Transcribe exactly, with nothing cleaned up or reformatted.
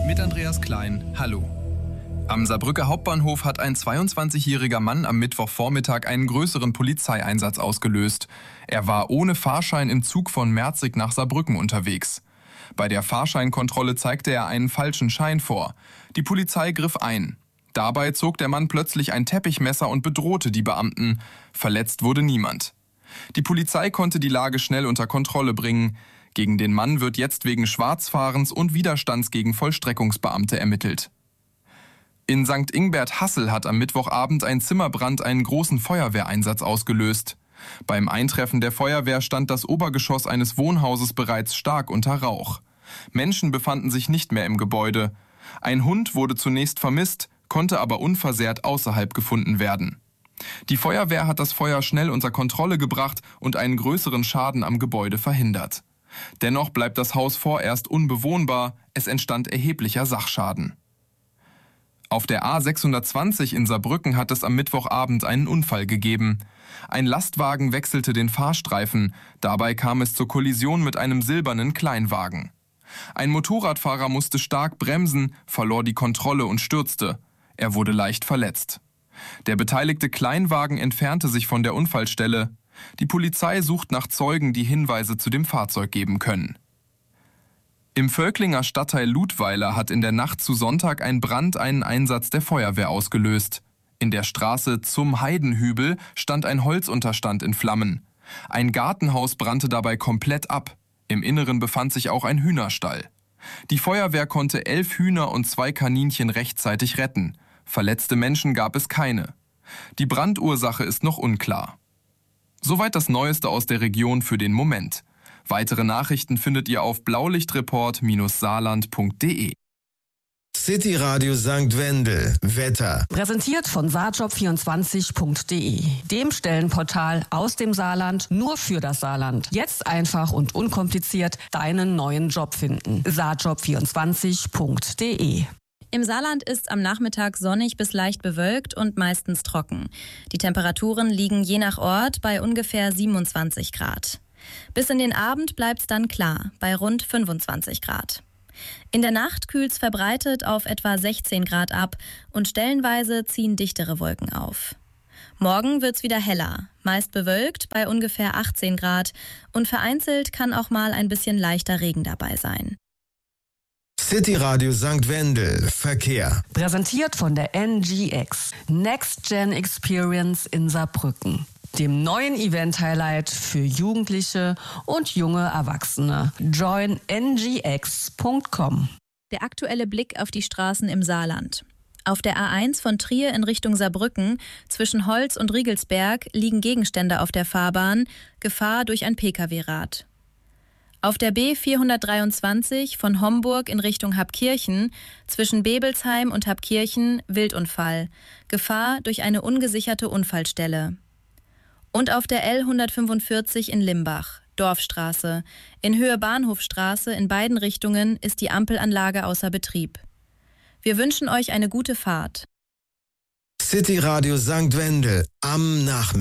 Mit Andreas Klein, hallo. Am Saarbrücker Hauptbahnhof hat ein zweiundzwanzigjähriger Mann am Mittwochvormittag einen größeren Polizeieinsatz ausgelöst. Er war ohne Fahrschein im Zug von Merzig nach Saarbrücken unterwegs. Bei der Fahrscheinkontrolle zeigte er einen falschen Schein vor. Die Polizei griff ein. Dabei zog der Mann plötzlich ein Teppichmesser und bedrohte die Beamten. Verletzt wurde niemand. Die Polizei konnte die Lage schnell unter Kontrolle bringen. Gegen den Mann wird jetzt wegen Schwarzfahrens und Widerstands gegen Vollstreckungsbeamte ermittelt. In Sankt Ingbert-Hassel hat am Mittwochabend ein Zimmerbrand einen großen Feuerwehreinsatz ausgelöst. Beim Eintreffen der Feuerwehr stand das Obergeschoss eines Wohnhauses bereits stark unter Rauch. Menschen befanden sich nicht mehr im Gebäude. Ein Hund wurde zunächst vermisst, konnte aber unversehrt außerhalb gefunden werden. Die Feuerwehr hat das Feuer schnell unter Kontrolle gebracht und einen größeren Schaden am Gebäude verhindert. Dennoch bleibt das Haus vorerst unbewohnbar, es entstand erheblicher Sachschaden. Auf der A sechshundertzwanzig in Saarbrücken hat es am Mittwochabend einen Unfall gegeben. Ein Lastwagen wechselte den Fahrstreifen, dabei kam es zur Kollision mit einem silbernen Kleinwagen. Ein Motorradfahrer musste stark bremsen, verlor die Kontrolle und stürzte. Er wurde leicht verletzt. Der beteiligte Kleinwagen entfernte sich von der Unfallstelle. Die Polizei sucht nach Zeugen, die Hinweise zu dem Fahrzeug geben können. Im Völklinger Stadtteil Ludweiler hat in der Nacht zu Sonntag ein Brand einen Einsatz der Feuerwehr ausgelöst. In der Straße Zum Heidenhübel stand ein Holzunterstand in Flammen. Ein Gartenhaus brannte dabei komplett ab. Im Inneren befand sich auch ein Hühnerstall. Die Feuerwehr konnte elf Hühner und zwei Kaninchen rechtzeitig retten. Verletzte Menschen gab es keine. Die Brandursache ist noch unklar. Soweit das Neueste aus der Region für den Moment. Weitere Nachrichten findet ihr auf blaulichtreport Bindestrich saarland Punkt de. City Radio Sankt Wendel. Wetter. Präsentiert von saarjob vierundzwanzig Punkt de, dem Stellenportal aus dem Saarland nur für das Saarland. Jetzt einfach und unkompliziert deinen neuen Job finden. saarjob vierundzwanzig Punkt de. Im Saarland ist am Nachmittag sonnig bis leicht bewölkt und meistens trocken. Die Temperaturen liegen je nach Ort bei ungefähr siebenundzwanzig Grad. Bis in den Abend bleibt's dann klar, bei rund fünfundzwanzig Grad. In der Nacht kühlt's verbreitet auf etwa sechzehn Grad ab und stellenweise ziehen dichtere Wolken auf. Morgen wird's wieder heller, meist bewölkt bei ungefähr achtzehn Grad und vereinzelt kann auch mal ein bisschen leichter Regen dabei sein. City Radio Sankt Wendel. Verkehr. Präsentiert von der N G X, Next Gen Experience in Saarbrücken, dem neuen Event-Highlight für Jugendliche und junge Erwachsene. join n g x punkt com. Der aktuelle Blick auf die Straßen im Saarland. Auf der A eins von Trier in Richtung Saarbrücken zwischen Holz und Riegelsberg liegen Gegenstände auf der Fahrbahn, Gefahr durch ein Pkw-Rad. Auf der B vierhundertdreiundzwanzig von Homburg in Richtung Habkirchen zwischen Bebelsheim und Habkirchen Wildunfall, Gefahr durch eine ungesicherte Unfallstelle. Und auf der L hundertfünfundvierzig in Limbach, Dorfstraße, in Höhe Bahnhofstraße in beiden Richtungen ist die Ampelanlage außer Betrieb. Wir wünschen euch eine gute Fahrt. City Radio Sankt Wendel am Nachmittag.